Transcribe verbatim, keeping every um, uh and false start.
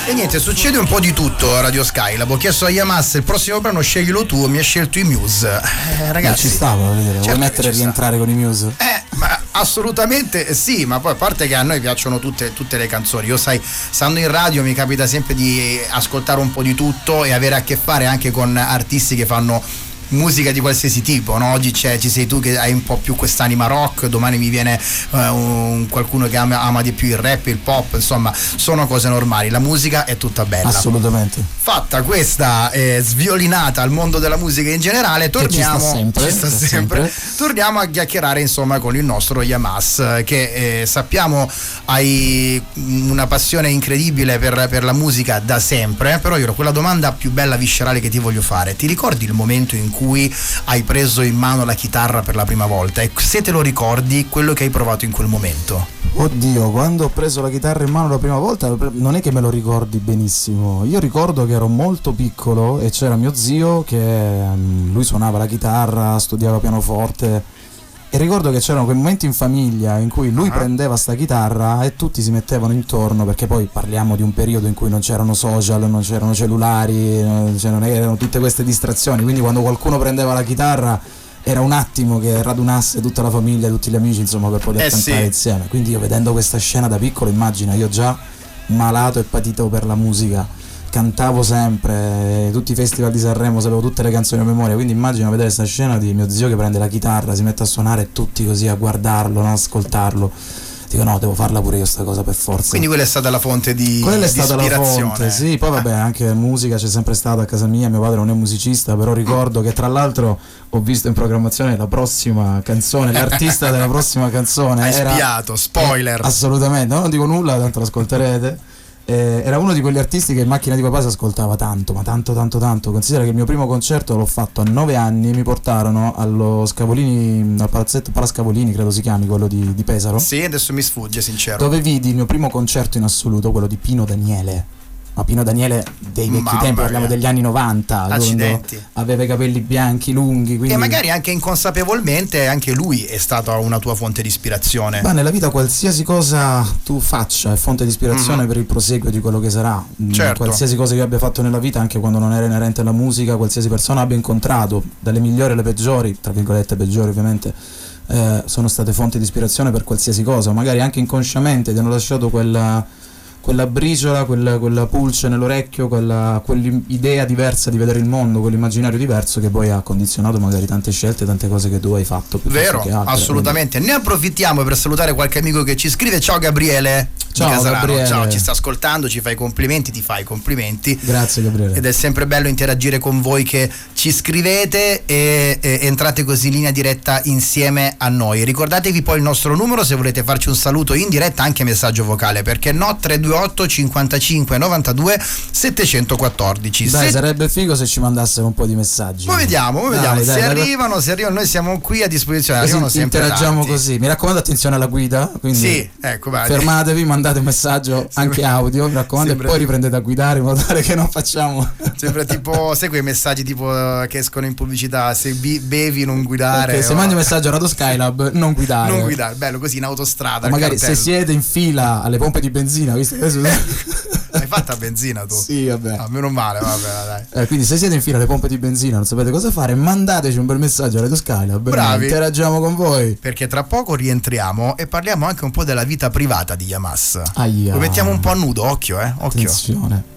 E niente, succede un po' di tutto a Radio Skylab. Ho chiesto a Yamas il prossimo brano sceglilo tu, mi ha scelto i Muse. Eh, ragazzi, eh, ci stava, vedere. Certo, vuoi mettere a rientrare con i Muse? Eh, ma assolutamente sì, ma poi a parte che a noi piacciono tutte, tutte le canzoni. Io sai, stando in radio mi capita sempre di ascoltare un po' di tutto e avere a che fare anche con artisti che fanno musica di qualsiasi tipo, no? Oggi c'è, ci sei tu che hai un po' più quest'anima rock, domani mi viene uh, un, qualcuno che ama, ama di più il rap, il pop, insomma sono cose normali, la musica è tutta bella. Assolutamente. Fatta questa eh, sviolinata al mondo della musica in generale, torniamo, ci sta sempre, ci sta sta sempre, sempre. torniamo a chiacchierare insomma con il nostro Yamas, che eh, sappiamo hai una passione incredibile per, per la musica da sempre, però io quella domanda più bella viscerale che ti voglio fare, ti ricordi il momento in cui hai preso in mano la chitarra per la prima volta e se te lo ricordi quello che hai provato in quel momento? Oddio, quando ho preso la chitarra in mano la prima volta non è che me lo ricordi benissimo. Io ricordo che ero molto piccolo e c'era mio zio che um, lui suonava la chitarra, studiava pianoforte e ricordo che c'erano quei momenti in famiglia in cui lui uh-huh. prendeva sta chitarra e tutti si mettevano intorno, perché poi parliamo di un periodo in cui non c'erano social, non c'erano cellulari, cioè non erano tutte queste distrazioni, quindi quando qualcuno prendeva la chitarra era un attimo che radunasse tutta la famiglia, tutti gli amici insomma per poter eh cantare sì. insieme. Quindi io vedendo questa scena da piccolo, immagina, io già malato e patito per la musica, cantavo sempre, tutti i festival di Sanremo sapevo tutte le canzoni a memoria, quindi immagino vedere questa scena di mio zio che prende la chitarra, si mette a suonare e tutti così a guardarlo, no? Ascoltarlo. Dico no, devo farla pure io sta cosa per forza. Quindi quella è stata la fonte di quella è stata di la fonte, sì. Poi vabbè, anche musica c'è sempre stata a casa mia, mio padre non è musicista, però ricordo che tra l'altro ho visto in programmazione la prossima canzone, l'artista della prossima canzone. Hai era, spiato, spoiler. Eh, assolutamente, no, non dico nulla, tanto l'ascolterete. Eh, era uno di quegli artisti che in macchina di papà si ascoltava tanto, ma tanto tanto tanto. Considera che il mio primo concerto l'ho fatto a nove anni, mi portarono allo Scavolini, al palazzetto Palascavolini credo si chiami, quello di, di Pesaro. Sì, adesso mi sfugge sincero. Dove vidi il mio primo concerto in assoluto, quello di Pino Daniele. Ma Pino Daniele dei vecchi Mamma tempi, parliamo mia. degli anni novanta, accidenti, aveva i capelli bianchi lunghi, quindi... e magari anche inconsapevolmente anche lui è stata una tua fonte di ispirazione. Ma nella vita qualsiasi cosa tu faccia è fonte di ispirazione mm-hmm. per il proseguo di quello che sarà. Certo. Qualsiasi cosa che abbia fatto nella vita, anche quando non era inerente alla musica, qualsiasi persona abbia incontrato, dalle migliori alle peggiori, tra virgolette peggiori ovviamente, eh, sono state fonte di ispirazione per qualsiasi cosa, magari anche inconsciamente ti hanno lasciato quella quella briciola, quella, quella pulce nell'orecchio, quella quell'idea diversa di vedere il mondo, quell'immaginario diverso che poi ha condizionato magari tante scelte, tante cose che tu hai fatto. Vero, che altre, assolutamente. Quindi... Ne approfittiamo per salutare qualche amico che ci scrive. Ciao Gabriele. Ciao Gabriele. Ciao, ci sta ascoltando, ci fai i complimenti, ti fai i complimenti. Grazie Gabriele. Ed è sempre bello interagire con voi che ci scrivete e, e entrate così in linea diretta insieme a noi. Ricordatevi poi il nostro numero se volete farci un saluto in diretta, anche messaggio vocale, perché no, tre due otto cinquantacinque novantadue settecentoquattordici. Dai, se... sarebbe figo se ci mandassero un po' di messaggi. Ma vediamo, ma vediamo. Dai, se dai, arrivano, se arrivano, noi siamo qui a disposizione. Arrivano sempre interagiamo tanti. Così. Mi raccomando, attenzione alla guida. Quindi sì, ecco, vai. Fermatevi, mandate un messaggio sempre, anche audio. Mi raccomando, e poi riprendete a guidare in modo tale che non facciamo. Sempre tipo, sai quei messaggi tipo che escono in pubblicità: se bevi, non guidare. Okay, se o... mandi un messaggio a Radio Skylab, non guidare. Non guidare, bello così in autostrada. O magari cartello. Se siete in fila alle pompe di benzina, visto che adesso. Hai fatta benzina tu? Sì, vabbè. Ah, meno male, vabbè, dai. Eh, quindi se siete in fila alle pompe di benzina, non sapete cosa fare, mandateci un bel messaggio a Radio Skylab. Bravi. Interagiamo con voi. Perché tra poco rientriamo e parliamo anche un po' della vita privata di Yamas. Aia. Lo mettiamo un po' a nudo, occhio, eh. Occhio. Attenzione.